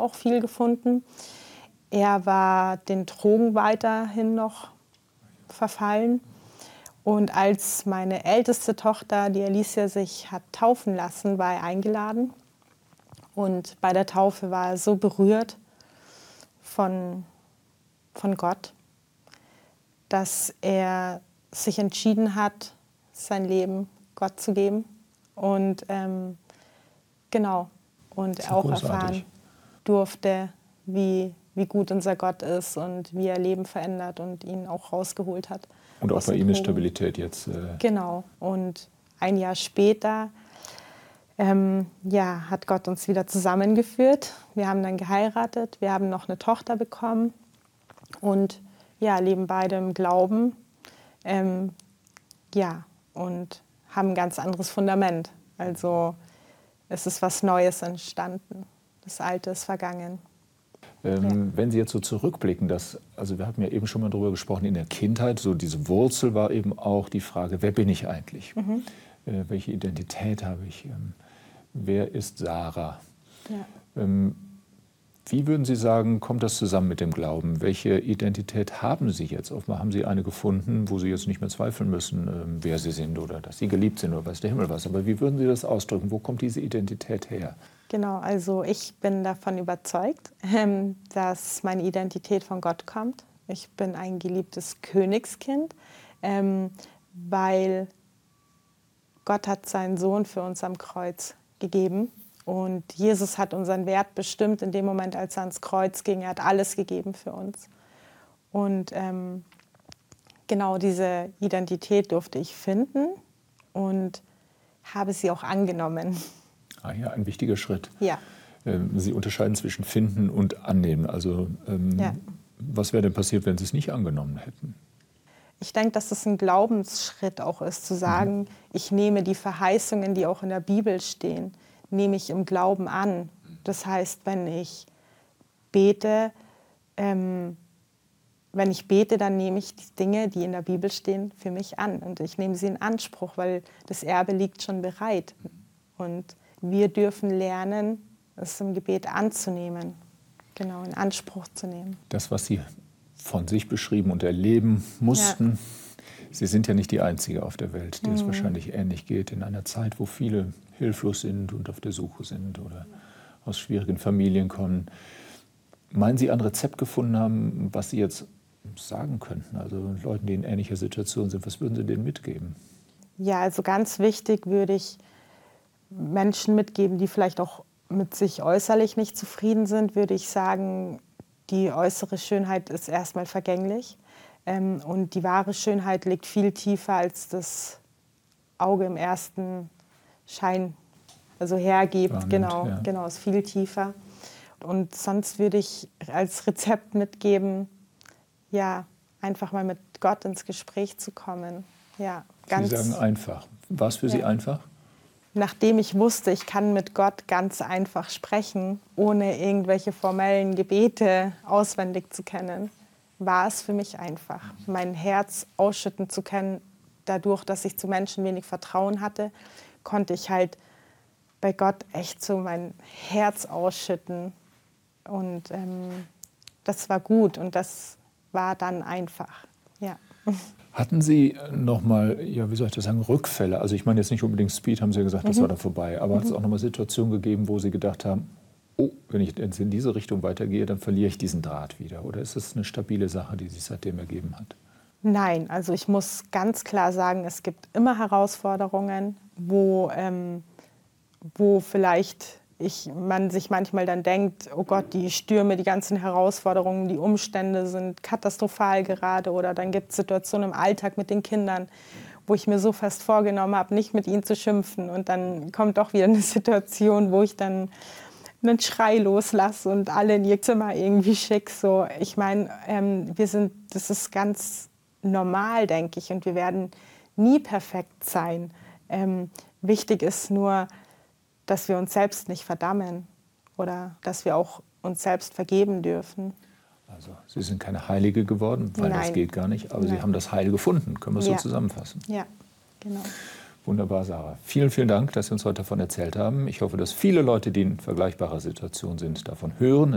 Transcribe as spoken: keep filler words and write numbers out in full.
auch viel gefunden. Er war den Drogen weiterhin noch verfallen. Und als meine älteste Tochter, die Alicia, sich hat taufen lassen, war er eingeladen. Und bei der Taufe war er so berührt von, von Gott, dass er sich entschieden hat, sein Leben Gott zu geben. Und ähm, genau, und ja auch großartig. erfahren durfte, wie, wie gut unser Gott ist und wie er Leben verändert und ihn auch rausgeholt hat. Und auch aus bei den ihm ist Drogen. Stabilität jetzt. Äh Genau. Und ein Jahr später ähm, ja, hat Gott uns wieder zusammengeführt. Wir haben dann geheiratet, wir haben noch eine Tochter bekommen und ja, leben beide im Glauben. Ähm, ja, und haben ein ganz anderes Fundament. Also es ist was Neues entstanden. Das Alte ist vergangen. Ähm, Ja. Wenn Sie jetzt so zurückblicken, dass, also wir hatten ja eben schon mal darüber gesprochen, in der Kindheit, so diese Wurzel war eben auch die Frage, wer bin ich eigentlich? Mhm. Äh, welche Identität habe ich? Ähm, wer ist Sarah? Ja. Ähm, wie würden Sie sagen, kommt das zusammen mit dem Glauben? Welche Identität haben Sie jetzt? Offenbar haben Sie eine gefunden, wo Sie jetzt nicht mehr zweifeln müssen, ähm, wer Sie sind oder dass Sie geliebt sind oder weiß der Himmel was. Aber wie würden Sie das ausdrücken? Wo kommt diese Identität her? Genau, also ich bin davon überzeugt, ähm, dass meine Identität von Gott kommt. Ich bin ein geliebtes Königskind, ähm, weil Gott hat seinen Sohn für uns am Kreuz gegeben. Und Jesus hat unseren Wert bestimmt in dem Moment, als er ans Kreuz ging. Er hat alles gegeben für uns. Und ähm, genau diese Identität durfte ich finden und habe sie auch angenommen. Ah ja, ein wichtiger Schritt. Ja. Ähm, Sie unterscheiden zwischen finden und annehmen. Also ähm, Ja. was wäre denn passiert, wenn Sie es nicht angenommen hätten? Ich denke, dass es ein Glaubensschritt auch ist, zu sagen, mhm. ich nehme die Verheißungen, die auch in der Bibel stehen, nehme ich im Glauben an. Das heißt, wenn ich bete, ähm, wenn ich bete, dann nehme ich die Dinge, die in der Bibel stehen, für mich an. Und ich nehme sie in Anspruch, weil das Erbe liegt schon bereit. Und wir dürfen lernen, es im Gebet anzunehmen, genau, in Anspruch zu nehmen. Das, was Sie von sich beschrieben und erleben mussten, ja. Sie sind ja nicht die Einzige auf der Welt, der mhm. es wahrscheinlich ähnlich geht, in einer Zeit, wo viele hilflos sind und auf der Suche sind oder aus schwierigen Familien kommen. Meinen Sie, ein Rezept gefunden haben, was Sie jetzt sagen könnten? Also Leuten, die in ähnlicher Situation sind, was würden Sie denen mitgeben? Ja, also ganz wichtig würde ich Menschen mitgeben, die vielleicht auch mit sich äußerlich nicht zufrieden sind, würde ich sagen, die äußere Schönheit ist erstmal vergänglich. Ähm, und die wahre Schönheit liegt viel tiefer, als das Auge im ersten Schein also hergibt. Wahrnimmt, genau, ja. genau, ist viel tiefer. Und sonst würde ich als Rezept mitgeben, ja, einfach mal mit Gott ins Gespräch zu kommen. Ja, ganz, Sie sagen einfach. Was für Sie ja. einfach? Nachdem ich wusste, ich kann mit Gott ganz einfach sprechen, ohne irgendwelche formellen Gebete auswendig zu kennen, war es für mich einfach, mein Herz ausschütten zu können. Dadurch, dass ich zu Menschen wenig Vertrauen hatte, konnte ich halt bei Gott echt so mein Herz ausschütten. Und ähm, das war gut und das war dann einfach, ja. Hatten Sie noch mal, ja, wie soll ich das sagen, Rückfälle? Also ich meine jetzt nicht unbedingt Speed, haben Sie ja gesagt, das mhm. war dann vorbei. Aber mhm. hat es auch noch mal Situationen gegeben, wo Sie gedacht haben, oh, wenn ich jetzt in diese Richtung weitergehe, dann verliere ich diesen Draht wieder? Oder ist es eine stabile Sache, die sich seitdem ergeben hat? Nein, also ich muss ganz klar sagen, es gibt immer Herausforderungen, wo, ähm, wo vielleicht ich, man sich manchmal dann denkt, oh Gott, die Stürme, die ganzen Herausforderungen, die Umstände sind katastrophal gerade. Oder dann gibt es Situationen im Alltag mit den Kindern, wo ich mir so fest vorgenommen habe, nicht mit ihnen zu schimpfen. Und dann kommt doch wieder eine Situation, wo ich dann einen Schrei loslasse und alle in ihr Zimmer irgendwie schicke. So, ich meine, ähm, wir sind, das ist ganz normal, denke ich. Und wir werden nie perfekt sein. Ähm, wichtig ist nur, dass wir uns selbst nicht verdammen oder dass wir auch uns selbst vergeben dürfen. Also Sie sind keine Heilige geworden, weil Nein. das geht gar nicht, aber Nein. Sie haben das Heil gefunden. Können wir es ja. so zusammenfassen? Ja, genau. Wunderbar, Sarah. Vielen, vielen Dank, dass Sie uns heute davon erzählt haben. Ich hoffe, dass viele Leute, die in vergleichbarer Situation sind, davon hören.